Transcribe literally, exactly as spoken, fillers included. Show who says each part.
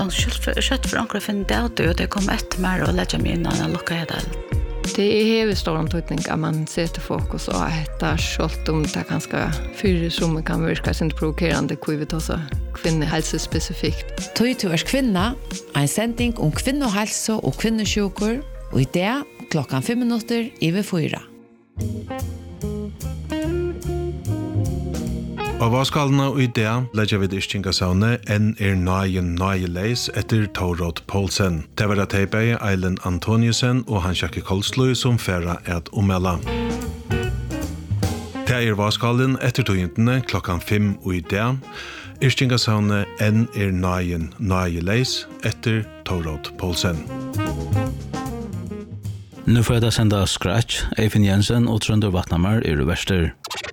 Speaker 1: ganska kött för ankra finna det att det kommer ett mer och lägga mig innan jag lockar det.
Speaker 2: Det är hela stor antydning att man sätter fokus och äta kött om det kanske fyra som kan verka sin provocerande kvivet också kvinnehälsa specifikt.
Speaker 3: Tog du är kvinna, en sändning om kvinnohälsa och kvinnosjukor och i det klockan fem minuter över fyra.
Speaker 4: Og vaskallene og i det legger vi Yrkjengasavne enn er nøyen nøyeleis etter Torot Poulsen. Det var at Teibei, Eilen Antoniusen og Hans-Jakke Kolslu som færa et omella. Det er vaskallen etter togjentene klokkan fem og i det. Yrkjengasavne enn er nøyen nøyeleis etter Torot Poulsen.
Speaker 5: Nu får jag sända Scratch, Eivind Jensen och Trønder Vatnamar er verster.